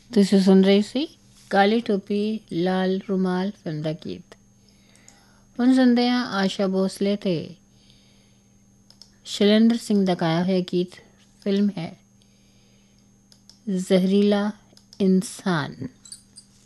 ਤੁਸੀਂ ਸੁਣ ਰਹੇ ਸੀ ਕਾਲੀ ਟੋਪੀ ਲਾਲ ਰੁਮਾਲ ਫਿਲਮ ਦਾ ਗੀਤ। ਹੁਣ ਸੁਣਦੇ ਹਾਂ ਆਸ਼ਾ ਭੋਸਲੇ ਤੇ ਸ਼ੈਲੇਂਦਰ ਸਿੰਘ ਦਾ ਗਾਇਆ ਹੋਇਆ ਗੀਤ। ਫਿਲਮ ਹੈ ਜ਼ਹਿਰੀਲਾ ਇਨਸਾਨ।